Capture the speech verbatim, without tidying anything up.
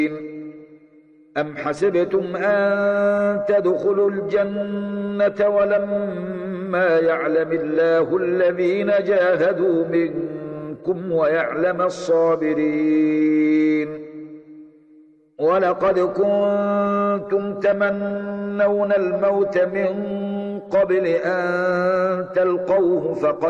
أم حسبتم أن تدخلوا الجنة ولما يعلم الله الذين جاهدوا منكم ويعلم الصابرين ولقد كنتم تمنون الموت من قبل أن تلقوه فقد